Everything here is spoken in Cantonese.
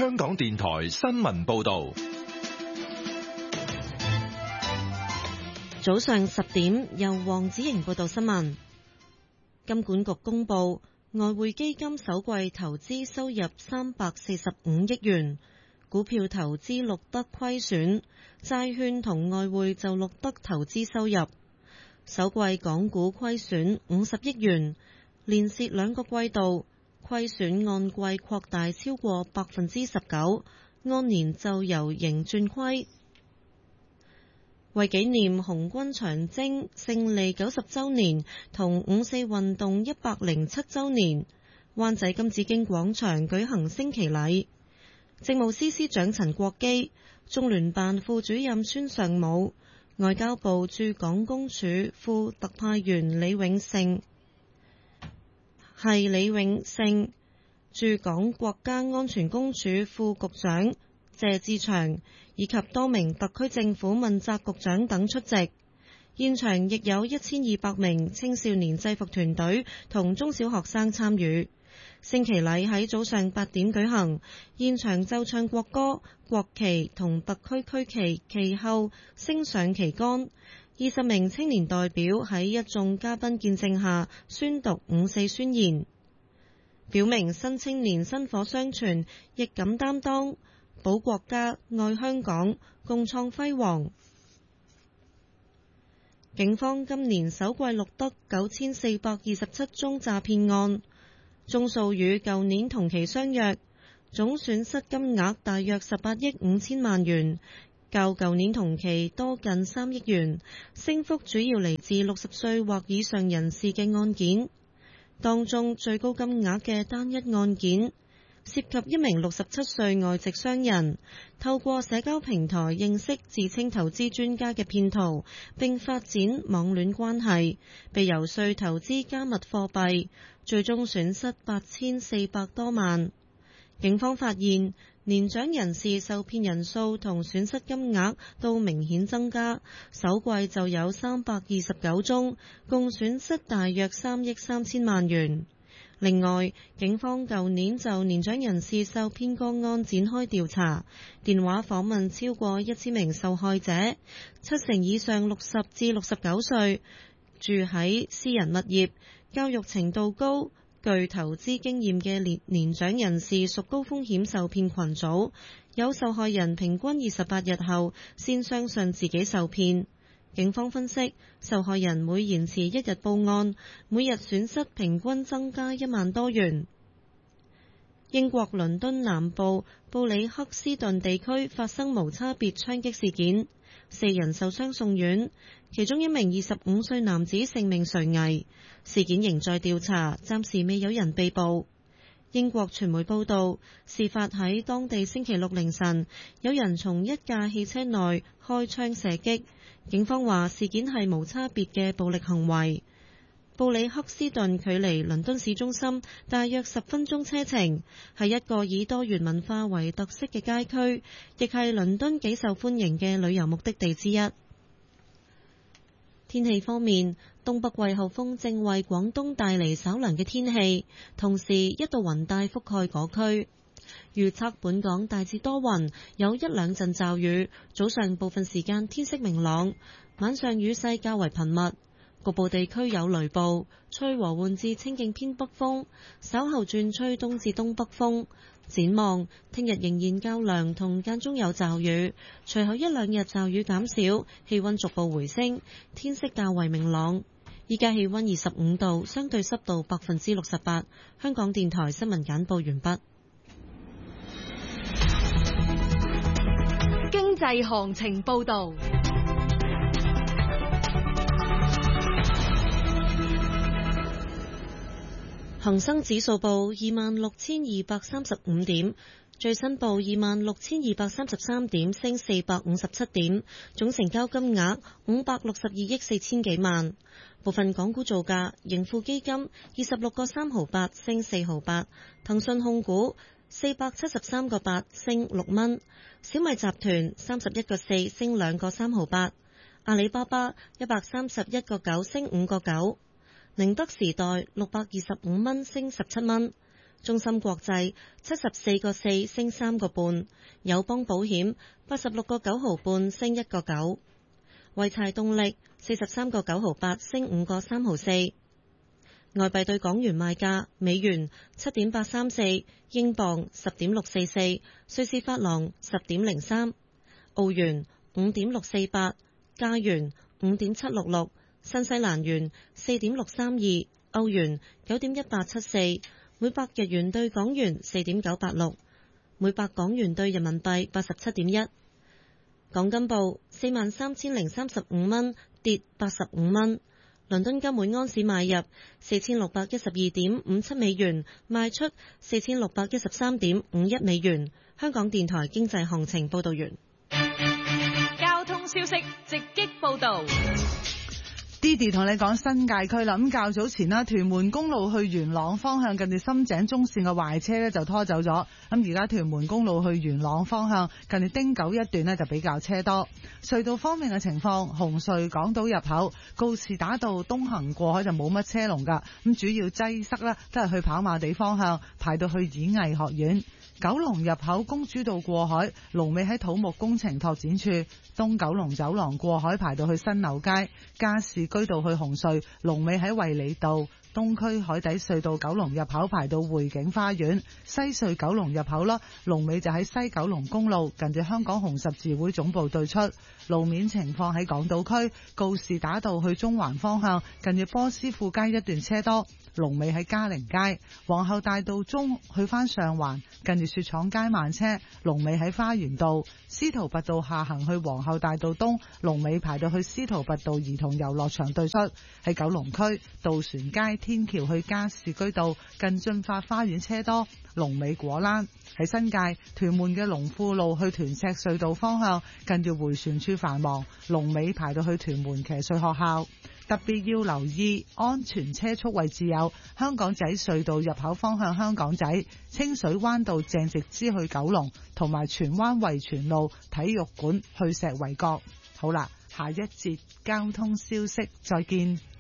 香港電台新聞報道。 早上10點，由黃子瑩報道新聞。金管局公布，外匯基金首季投資收入345億元，股票投資錄得虧損，債券同外匯就錄得投資收入。首季港股虧損50億元，連蝕2個季度，虧損按季擴大超過19%，按年就由盈轉虧。為紀念紅軍長征勝利90週年同5·4運動107週年，灣仔金紫荊廣場舉行升旗禮。政務司司長陳國基、中聯辦副主任孫尚武、外交部駐港公署副特派員李永勝、駐港國家安全公署副局長謝志祥以及多名特區政府問責局長等出席。現場亦有1200名青少年制服團隊同中小學生參與。升旗禮喺早上8點舉行，現場奏唱國歌、國旗同特區區旗，其後升上旗杆。20名青年代表喺一眾嘉賓見證下宣讀5·4宣言，表明新青年薪火相傳，亦敢擔當，保國家、愛香港，共創輝煌。警方今年首季錄得9427宗詐騙案，宗數與舊年同期相若，總損失金額大約18億5千萬元，較舊年同期多近3億元，升幅主要嚟自60歲或以上人士嘅案件。當中最高金額嘅單一案件，涉及一名67歲外籍商人，透過社交平台認識自稱投資專家嘅騙徒，並發展網戀關係，被遊說投資加密貨幣，最終損失8400多萬。警方發現，年長人士受騙人數同損失金額都明顯增加，首季就有329宗，共損失大約3億3千萬元。另外，警方舊年就年長人士受騙個案展開調查，電話訪問超過1000名受害者，70%以上60至69歲，住喺私人物業，教育程度高，具投資經驗嘅年長人士屬高風險受騙群組，有受害人平均28日後先相信自己受騙。警方分析，受害人每延遲1日報案，每日損失平均增加1萬多元。英國倫敦南部布里克斯頓地區發生無差別槍擊事件，4人受傷送院，其中一名25歲男子性命垂危。事件仍在調查，暫時未有人被捕。英國傳媒報道，事發喺當地星期六凌晨，有人從一架汽車內開槍射擊。警方話事件係無差別嘅暴力行為。布里克斯頓距離倫敦市中心大約10分鐘車程，係一個以多元文化為特色嘅街區，亦係倫敦幾受歡迎嘅旅遊目的地之一。天氣方面，東北季候風正為廣東帶嚟稍涼嘅天氣，同時一道雲帶覆蓋嗰區。預測本港大致多雲，有1兩陣驟雨，早上部分時間天色明朗，晚上雨勢較為頻密，局部地區有雷暴，吹和緩至清勁偏北風，稍後轉吹東至東北風。展望聽日仍然較涼，同間中有驟雨，隨後1兩日驟雨減少，氣溫逐步回升，天色較為明朗。依家氣溫25度，相對濕度68%。香港電台新聞簡報完畢。 經濟行情報道。 恒生指數報26,235點，最新報26,233點，升457點，總成交金額562億4千幾萬。部分港股造價：盈富基金26個3毫8，升4毫8；騰訊控股473個8，升6蚊；小米集團31個4，升2個3毫8；阿里巴巴131個9，升5個9。寧德時代625蚊，升17蚊； 中芯國際74個4升3個半，友邦保險86個9毫半升1個9，濰柴動力43個9毫8升5個3毫4。外幣對港元賣價：美元7.834，英鎊10.644，瑞士法郎10.03，澳元5.648，加元5.766，新西蘭元4.632，歐元9.1874，每百日元對港元4.986，每百港元對人民幣87.1。港金報43,035蚊，跌85蚊。倫敦金每安士買入4612.57美元，賣出4613.51美元。香港電台經濟行情報道完。 交通消息直擊報道。 Didi 同你講新界區啦，咁較早前啦，屯門公路去元朗方向近住深井中線嘅壞車呢就拖走咗，咁而家屯門公路去元朗方向近住汀九一段呢就比較車多。隧道方面嘅情況，紅隧港島入口告士打道東行過海就冇乜車龍噶，咁主要擠塞啦都係去跑馬地方向排到去演藝學院。九龍入口公主道過海，龍尾喺土木工程拓展處；東九龍走廊過海排到去新樓街，加士居道去紅隧，龍尾喺衛理道；東區海底隧道九龍入口排到匯景花園，西隧九龍入口啦，龍尾就喺西九龍公路近住香港紅十字會總部對出。路面情況喺港島區告士打道去中環方向近住波斯富街一段車多，龍尾喺嘉陵街；皇后大道中去返上環近住雪廠街慢車，龍尾喺花園道；司徒拔道下行去皇后大道東，龍尾排到去司徒拔道兒童遊樂場對出。喺九龍區渡船街天橋去加士居道近駿發花園車多，龍尾果欄。喺新界屯門嘅龍富路去屯赤隧道方向近住迴旋處繁忙，龍尾排到去屯門騎術學校。特別要留意安全車速位置有香港仔隧道入口方向香港仔、清水灣道鄭直支去九龍，同埋荃灣維荃路體育館去石圍角。好啦，下一節交通消息再見。